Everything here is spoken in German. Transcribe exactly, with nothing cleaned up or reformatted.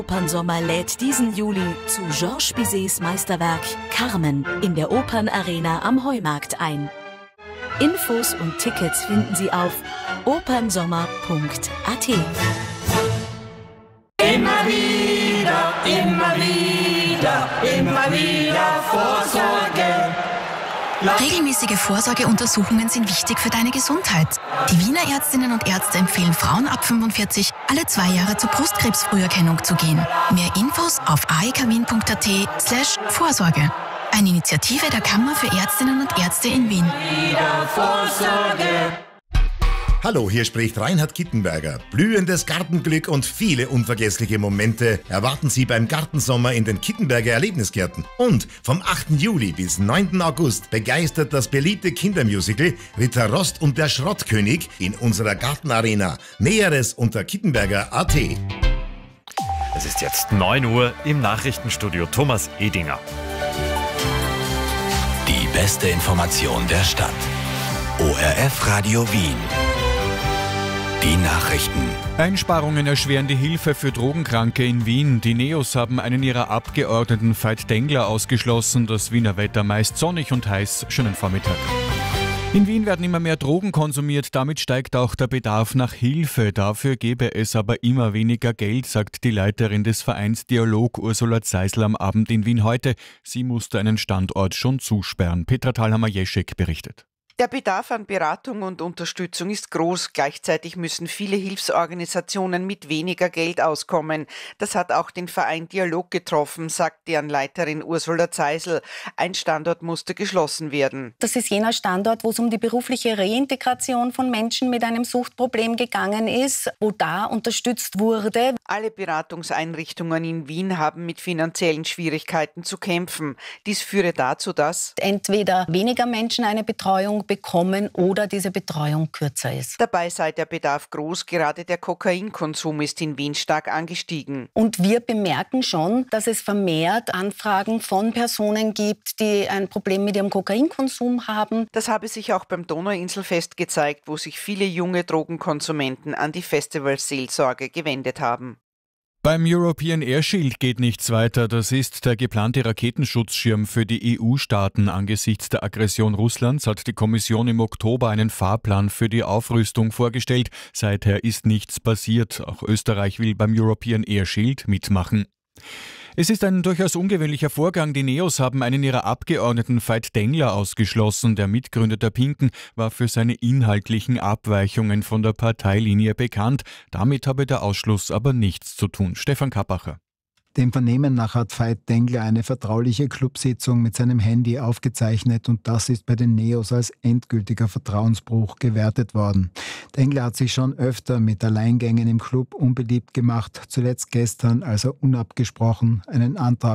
Opernsommer lädt diesen Juli zu Georges Bizets Meisterwerk Carmen in der Opernarena am Heumarkt ein. Infos und Tickets finden Sie auf opernsommer punkt a t. Immer wieder, immer wieder, immer wieder Vorsorge. Regelmäßige Vorsorgeuntersuchungen sind wichtig für deine Gesundheit. Die Wiener Ärztinnen und Ärzte empfehlen Frauen ab fünfundvierzig, alle zwei Jahre zur Brustkrebsfrüherkennung zu gehen. Mehr Infos auf a e k wien punkt a t slash Vorsorge. Eine Initiative der Kammer für Ärztinnen und Ärzte in Wien. Wieder Vorsorge. Hallo, hier spricht Reinhard Kittenberger. Blühendes Gartenglück und viele unvergessliche Momente erwarten Sie beim Gartensommer in den Kittenberger Erlebnisgärten. Und vom achten Juli bis neunten August begeistert das beliebte Kindermusical Ritter Rost und der Schrottkönig in unserer Gartenarena. Näheres unter kittenberger punkt a t. Es ist jetzt neun Uhr im Nachrichtenstudio. Thomas Edinger. Die beste Information der Stadt. O R F Radio Wien. Die Nachrichten. Einsparungen erschweren die Hilfe für Drogenkranke in Wien. Die Neos haben einen ihrer Abgeordneten Veit Dengler ausgeschlossen. Das Wiener Wetter meist sonnig und heiß. Schönen Vormittag. In Wien werden immer mehr Drogen konsumiert, damit steigt auch der Bedarf nach Hilfe. Dafür gebe es aber immer weniger Geld, sagt die Leiterin des Vereins Dialog Ursula Zeisel am Abend in Wien heute. Sie musste einen Standort schon zusperren. Petra Thalhammer-Jeschek berichtet. Der Bedarf an Beratung und Unterstützung ist groß. Gleichzeitig müssen viele Hilfsorganisationen mit weniger Geld auskommen. Das hat auch den Verein Dialog getroffen, sagt deren Leiterin Ursula Zeisel. Ein Standort musste geschlossen werden. Das ist jener Standort, wo es um die berufliche Reintegration von Menschen mit einem Suchtproblem gegangen ist, wo da unterstützt wurde. Alle Beratungseinrichtungen in Wien haben mit finanziellen Schwierigkeiten zu kämpfen. Dies führe dazu, dass entweder weniger Menschen eine Betreuung bekommen oder diese Betreuung kürzer ist. Dabei sei der Bedarf groß, gerade der Kokainkonsum ist in Wien stark angestiegen. Und wir bemerken schon, dass es vermehrt Anfragen von Personen gibt, die ein Problem mit ihrem Kokainkonsum haben. Das habe sich auch beim Donauinselfest gezeigt, wo sich viele junge Drogenkonsumenten an die Festivalseelsorge gewendet haben. Beim European Air Shield geht nichts weiter. Das ist der geplante Raketenschutzschirm für die E U-Staaten. Angesichts der Aggression Russlands hat die Kommission im Oktober einen Fahrplan für die Aufrüstung vorgestellt. Seither ist nichts passiert. Auch Österreich will beim European Air Shield mitmachen. Es ist ein durchaus ungewöhnlicher Vorgang. Die Neos haben einen ihrer Abgeordneten Veit Dengler ausgeschlossen. Der Mitgründer der Pinken war für seine inhaltlichen Abweichungen von der Parteilinie bekannt. Damit habe der Ausschluss aber nichts zu tun. Stefan Kappacher. Dem Vernehmen nach hat Veit Dengler eine vertrauliche Clubsitzung mit seinem Handy aufgezeichnet und das ist bei den Neos als endgültiger Vertrauensbruch gewertet worden. Dengler hat sich schon öfter mit Alleingängen im Club unbeliebt gemacht, zuletzt gestern, als er unabgesprochen einen Antrag